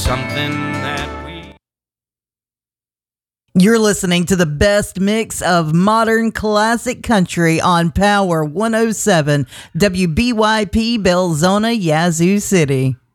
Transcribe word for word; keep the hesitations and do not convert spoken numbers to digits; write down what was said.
something that we... You're listening to the best mix of modern classic country on Power one oh seven W B Y P Belzona, Yazoo City.